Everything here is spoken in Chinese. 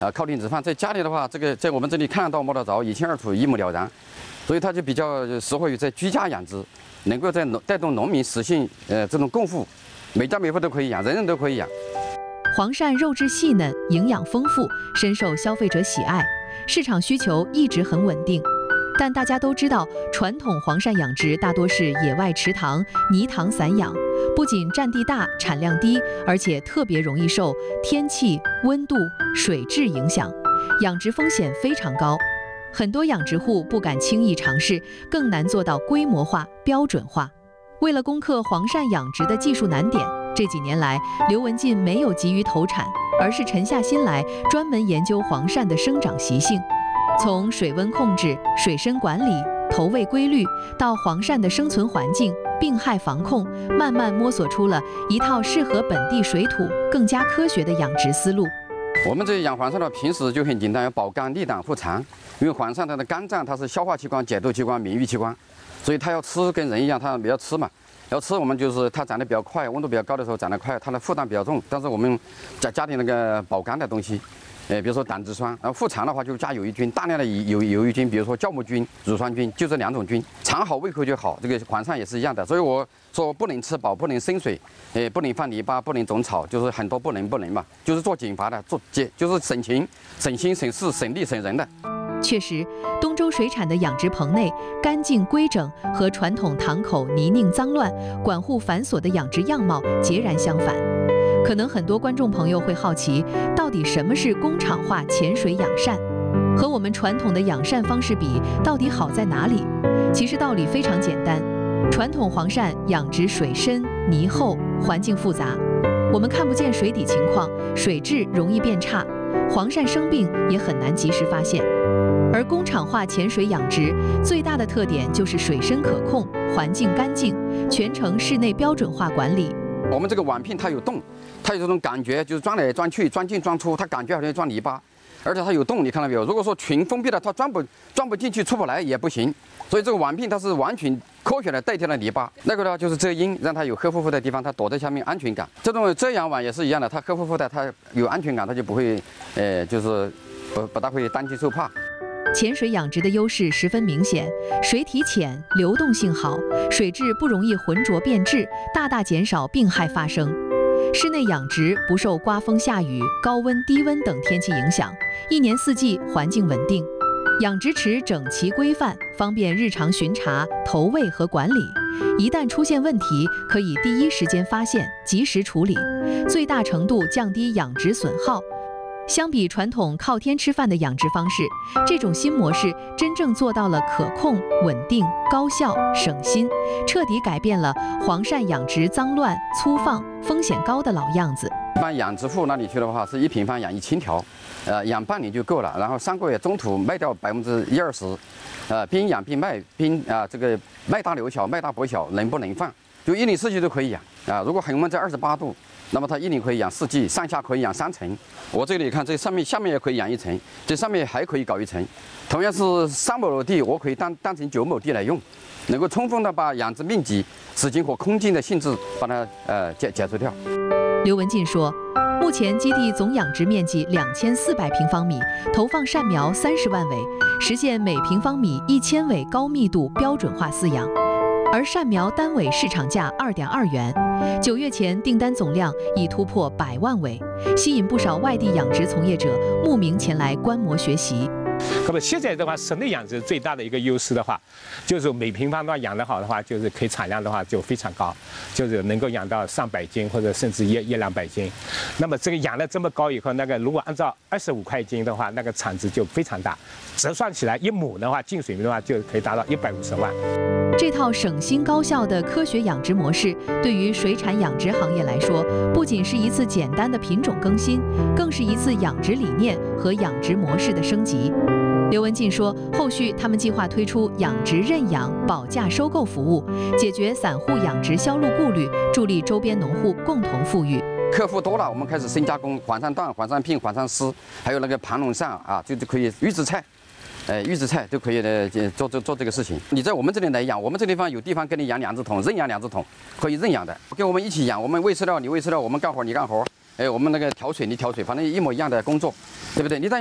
靠近吃饭。在家里的话，这个在我们这里看得到摸得着，一清二楚，一目了然，所以它就比较适合于在居家养殖，能够带动农民实现这种共富，每家每户都可以养，人人都可以养。 黄鳝肉质细嫩，营养丰富，深受消费者喜爱，市场需求一直很稳定。但大家都知道，传统黄鳝养殖大多是野外池塘、泥塘散养，不仅占地大、产量低，而且特别容易受天气、温度、水质影响，养殖风险非常高。很多养殖户不敢轻易尝试，更难做到规模化、标准化。为了攻克黄鳝养殖的技术难点，这几年来，刘文进没有急于投产，而是沉下心来专门研究黄鳝的生长习性。从水温控制、水深管理、投喂规律，到黄鳝的生存环境、病害防控，慢慢摸索出了一套适合本地水土、更加科学的养殖思路。 我们这养黄鳝的平时就很简单，要保肝利胆护肠。因为黄鳝它的肝脏它是消化器官、解毒器官、免疫器官，所以它要吃跟人一样，它要吃嘛。要吃我们就是它长得比较快，温度比较高的时候长得快，它的负担比较重。但是我们加点那个保肝的东西。比如说胆汁酸，然后护肠的话就加有益菌，大量的有益菌，比如说酵母菌、乳酸菌，就这2种菌，尝好胃口就好。这个黄鳝也是一样的，所以我说不能吃饱，不能生水，不能放泥巴，不能种草，就是很多不能嘛，就是做减法的，就是省钱、省心、省事、省力、省人的。 确实，东周水产的养殖棚内干净规整，和传统塘口泥泞脏乱、管护繁琐的养殖样貌截然相反。可能很多观众朋友会好奇，到底什么是工厂化潜水养鳝？和我们传统的养鳝方式比，到底好在哪里？其实道理非常简单，传统黄鳝养殖水深、泥厚，环境复杂，我们看不见水底情况，水质容易变差，黄鳝生病也很难及时发现。而工厂化潜水养殖最大的特点就是水深可控，环境干净，全程室内标准化管理。 我们这个碗片它有洞，它有这种感觉，就是钻来钻去、钻进钻出，它感觉好像钻泥巴，而且它有洞，你看到没有？如果说全封闭的，它钻不进去、出不来也不行。所以这个碗片它是完全科学的代替了泥巴。那个呢就是遮阴，让它有黑乎乎的地方，它躲在下面安全感。这种遮阳碗也是一样的，它黑乎乎的，它有安全感，它就不会就是不大会担惊受怕。 潜水养殖的优势十分明显，水体浅，流动性好，水质不容易浑浊变质，大大减少病害发生。室内养殖不受刮风下雨、高温低温等天气影响，一年四季环境稳定。养殖池整齐规范，方便日常巡查、投喂和管理。一旦出现问题，可以第一时间发现，及时处理，最大程度降低养殖损耗。相比传统靠天吃饭的养殖方式，这种新模式真正做到了可控、稳定、高效、省心，彻底改变了黄鳝养殖脏乱、粗放、风险高的老样子。 一般养殖户那里去的话，是1平方养1000条，养半年就够了。然后3个月中途卖掉10%-20%，边养边卖，这个卖大留小，卖大薄小，能不能放？就1年4季都可以养啊。如果恒温在28度。那么它1年可以养4季，上下可以养3层。我这里看，这上面下面也可以养1层，这上面还可以搞1层。同样是3亩地，我可以当成9亩地来用，能够充分的把养殖面积、时间和空间的限制把它解除掉。 刘文进说，目前基地总养殖面积2400平方米，投放鳝苗30万尾，实现每平方米1000尾高密度标准化饲养。而鳝苗单尾市场价2.2元，9月前订单总量已突破100万尾，吸引不少外地养殖从业者慕名前来观摩学习。 那么现在的话，室内养殖最大的一个优势的话，就是每平方的话养得好的话，就是可以产量的话就非常高，就是能够养到上百斤或者甚至100-200斤。那么这个养了这么高以后，那个如果按照25块斤的话，那个产值就非常大，折算起来1亩的话，净水的话就可以达到150万。 这套省心高效的科学养殖模式，对于水产养殖行业来说，不仅是一次简单的品种更新，更是一次养殖理念和养殖模式的升级。刘文进说，后续他们计划推出养殖认养、保价收购服务，解决散户养殖销路顾虑，助力周边农户共同富裕。 客户多了，我们开始深加工，黄鳝段、黄鳝片、黄鳝丝，还有那个盘龙鳝啊，就可以预制菜。预制菜都可以的，做这个事情。你在我们这里来养，我们这地方有地方给你养2只桶，认养2只桶，可以认养的。跟我们一起养，我们喂饲料，你喂饲料，我们干活你干活， 我们那个调水，你调水，反正一模一样的工作，对不对？你但